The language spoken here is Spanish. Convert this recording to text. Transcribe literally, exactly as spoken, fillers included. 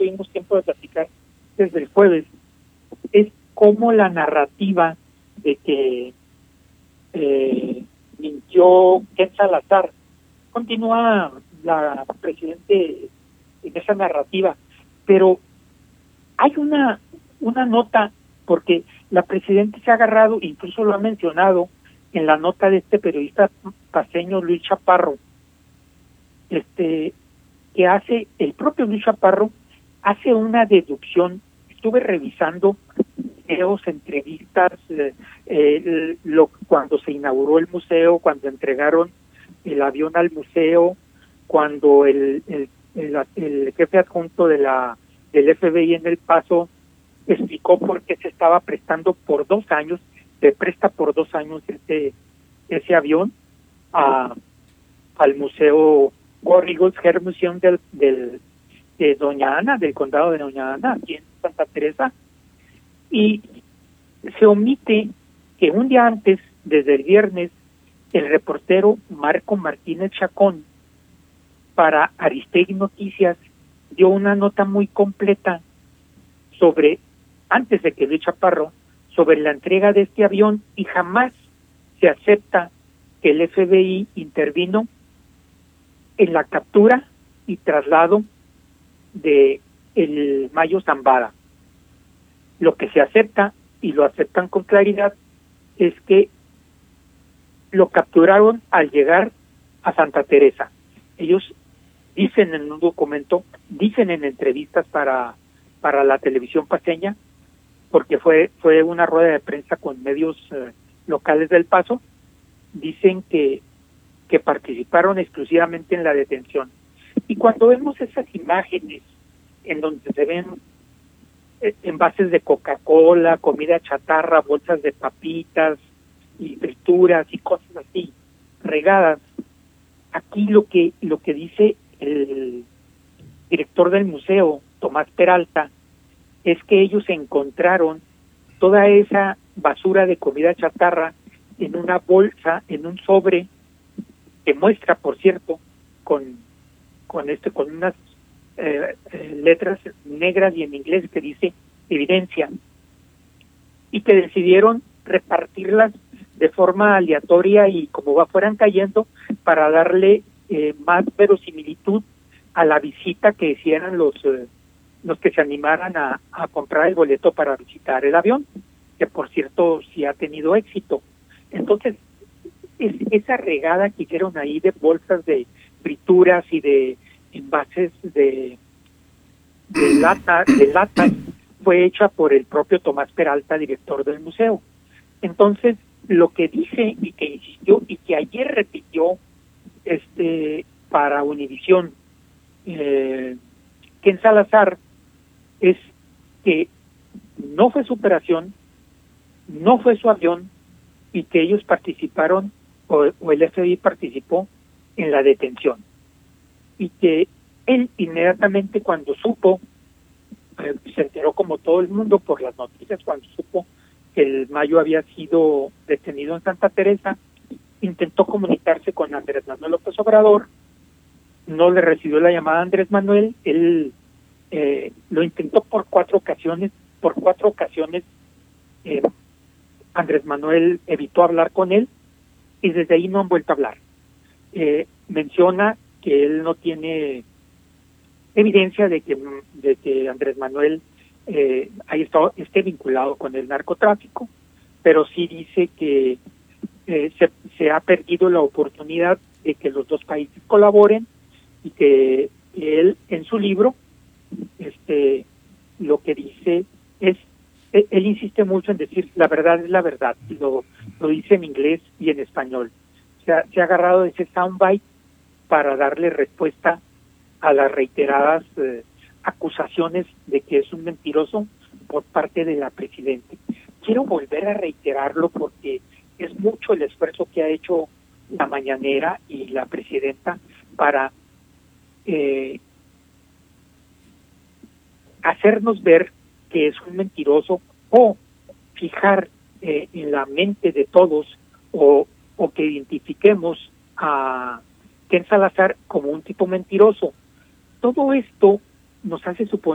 tuvimos tiempo de platicar desde el jueves, es cómo la narrativa de que eh, mintió Ken Salazar continúa la presidente en esa narrativa, pero hay una una nota, porque la presidenta se ha agarrado, incluso lo ha mencionado en la nota de este periodista paceño Luis Chaparro, este que hace, el propio Luis Chaparro hace una deducción. Estuve revisando videos, entrevistas, eh, eh, lo, cuando se inauguró el museo, cuando entregaron el avión al museo, cuando el, el, el, el jefe adjunto de la del F B I en El Paso explicó por qué se estaba prestando por dos años, se presta por dos años ese ese avión a al museo War Eagles Air Museum del, del de Doña Ana, del condado de Doña Ana, aquí en Santa Teresa, y se omite que un día antes, desde el viernes, el reportero Marco Martínez Chacón para Aristegui Noticias dio una nota muy completa sobre, antes de que Luis Chaparro, sobre la entrega de este avión, y jamás se acepta que el F B I intervino en la captura y traslado de el Mayo Zambada. Lo que se acepta, y lo aceptan con claridad, es que lo capturaron al llegar a Santa Teresa. Ellos dicen en un documento, dicen en entrevistas para para la televisión paceña, porque fue fue una rueda de prensa con medios eh, locales del Paso, dicen que que participaron exclusivamente en la detención. Y cuando vemos esas imágenes en donde se ven envases de Coca-Cola, comida chatarra, bolsas de papitas y frituras y cosas así regadas, aquí lo que lo que dice el director del museo, Tomás Peralta, es que ellos encontraron toda esa basura de comida chatarra en una bolsa, en un sobre que muestra, por cierto, con con este con unas eh, eh, letras negras y en inglés que dice evidencia, y que decidieron repartirlas de forma aleatoria y como va fueran cayendo para darle eh, más verosimilitud a la visita que hicieran los eh, los que se animaran a, a comprar el boleto para visitar el avión, que por cierto sí ha tenido éxito. Entonces, es, esa regada que hicieron ahí de bolsas de frituras y de envases de de lata, de latas, fue hecha por el propio Tomás Peralta, director del museo. Entonces, lo que dice y que insistió y que ayer repitió este para Univisión eh, Ken Salazar es que no fue su operación, no fue su avión, y que ellos participaron o, o el F B I participó en la detención, y que él inmediatamente cuando supo, eh, se enteró como todo el mundo por las noticias, cuando supo que el Mayo había sido detenido en Santa Teresa, intentó comunicarse con Andrés Manuel López Obrador, no le recibió la llamada a Andrés Manuel, él eh, lo intentó por cuatro ocasiones, por cuatro ocasiones eh, Andrés Manuel evitó hablar con él, y desde ahí no han vuelto a hablar. Eh, menciona que él no tiene evidencia de que de que Andrés Manuel eh, ahí está, esté vinculado con el narcotráfico, pero sí dice que eh, se, se ha perdido la oportunidad de que los dos países colaboren, y que él en su libro este lo que dice es, él, él insiste mucho en decir la verdad es la verdad, y lo, lo dice en inglés y en español. O sea, se ha agarrado de ese soundbite para darle respuesta a las reiteradas eh, acusaciones de que es un mentiroso por parte de la presidenta. Quiero volver a reiterarlo porque es mucho el esfuerzo que ha hecho la mañanera y la presidenta para eh, hacernos ver que es un mentiroso, o fijar eh, en la mente de todos, o, o que identifiquemos a Ken Salazar como un tipo mentiroso. Todo esto nos hace suponer